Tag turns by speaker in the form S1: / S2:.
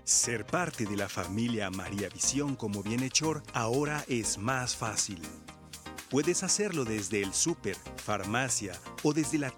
S1: Ser parte de la familia María Visión como bienhechor ahora es más fácil. Puedes hacerlo desde el súper, farmacia o desde la